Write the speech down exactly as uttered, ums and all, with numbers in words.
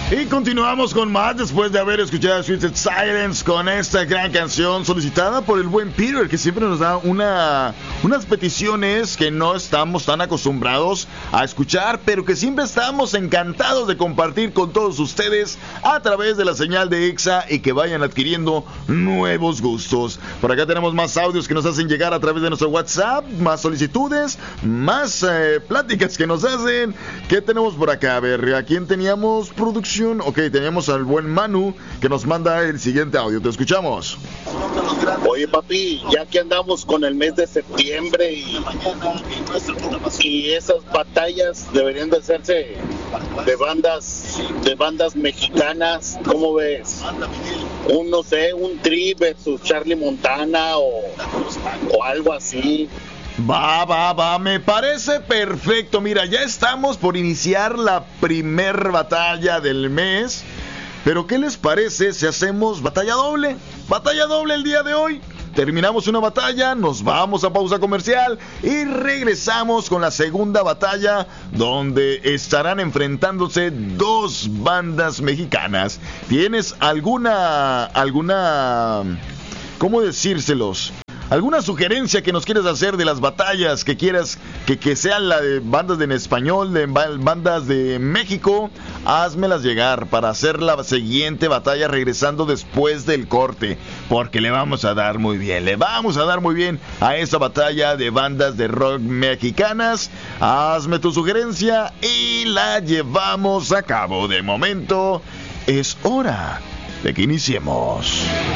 Y continuamos con más después de haber escuchado Twisted Silence con esta gran canción solicitada por el buen Peter, que siempre nos da una, unas peticiones que no estamos tan acostumbrados a escuchar, pero que siempre estamos encantados de compartir con todos ustedes a través de la señal de Exa y que vayan adquiriendo nuevos gustos. Por acá tenemos más audios que nos hacen llegar a través de nuestro WhatsApp, más solicitudes, más eh, pláticas que nos hacen. ¿Qué tenemos por acá? A ver, ¿a quién teníamos producción? Ok, teníamos al buen Manu que nos manda el siguiente audio. Te escuchamos. Oye, papi, ya que andamos con el mes de septiembre y, y esas batallas deberían de hacerse de bandas de bandas mexicanas, ¿cómo ves? Un, no sé, un Tri versus Charlie Montana o, o algo así. Va, va, va, me parece perfecto. Mira, ya estamos por iniciar la primer batalla del mes. Pero ¿qué les parece si hacemos batalla doble? Batalla doble el día de hoy. Terminamos una batalla, nos vamos a pausa comercial y regresamos con la segunda batalla, donde estarán enfrentándose dos bandas mexicanas. ¿Tienes alguna, alguna, cómo decírselos? ¿Alguna sugerencia que nos quieres hacer de las batallas que quieras que, que sean la de bandas de en español, de bandas de México? Házmelas llegar para hacer la siguiente batalla regresando después del corte, porque le vamos a dar muy bien, le vamos a dar muy bien a esa batalla de bandas de rock mexicanas. Hazme tu sugerencia y la llevamos a cabo. De momento es hora de que iniciemos.